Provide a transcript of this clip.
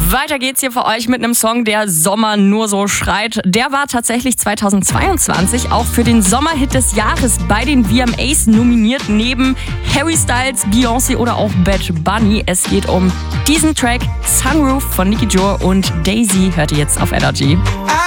Weiter geht's hier für euch mit einem Song, der Sommer nur so schreit. Der war tatsächlich 2022 auch für den Sommerhit des Jahres bei den VMAs nominiert, neben Harry Styles, Beyoncé oder auch Bad Bunny. Es geht um diesen Track Sunroof von Nicki Joe und Daisy. Hört ihr jetzt auf Energy.